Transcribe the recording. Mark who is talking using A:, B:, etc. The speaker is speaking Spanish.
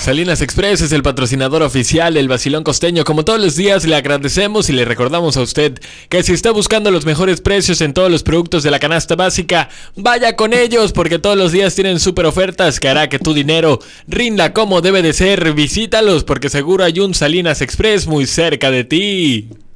A: Salinas Express es el patrocinador oficial del Vacilón Costeño. Como todos los días, le agradecemos y le recordamos a usted que si está buscando los mejores precios en todos los productos de la canasta básica, vaya con ellos, porque todos los días tienen super ofertas que hará que tu dinero rinda como debe de ser. Visítalos, porque seguro hay un Salinas Express muy cerca de ti.